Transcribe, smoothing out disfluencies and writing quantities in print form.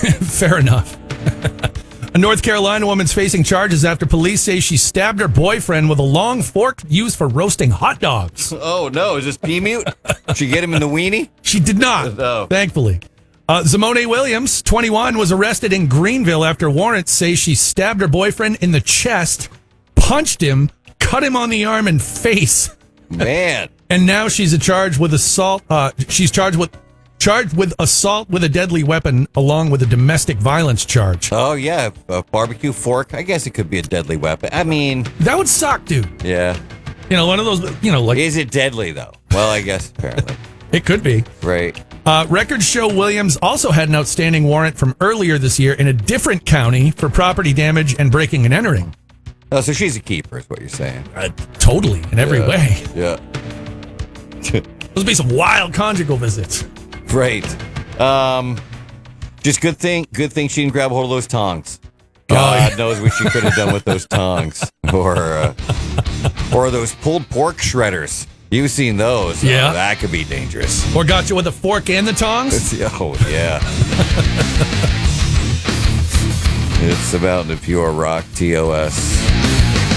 Fair enough. A North Carolina woman's facing charges after police say she stabbed her boyfriend with a long fork used for roasting hot dogs. Oh, no. Is this P-Mute? Did she get him in the weenie? She did not, No. thankfully. Zamone Williams, 21, was arrested in Greenville after warrants say she stabbed her boyfriend in the chest, punched him, cut him on the arm and face. Man. And now she's charged with assault. She's charged with assault with a deadly weapon, along with a domestic violence charge. Oh, yeah. A barbecue fork. I guess it could be a deadly weapon. I mean, That would suck, dude. yeah. You know, one of those. You know, like Is it deadly, though? Well, I guess apparently. it could be. Right. Records show Williams also had an outstanding warrant from earlier this year in a different county for property damage and breaking and entering. Oh, so she's a keeper, is what you're saying. Totally, in every way. Yeah. Those be some wild conjugal visits. Right. Just good thing she didn't grab a hold of those tongs. God knows what she could have done with those tongs. Or those pulled pork shredders. You've seen those. Yeah. Oh, that could be dangerous. Or got you with a fork and the tongs? Oh, yeah. It's about the Pure Rock TOS.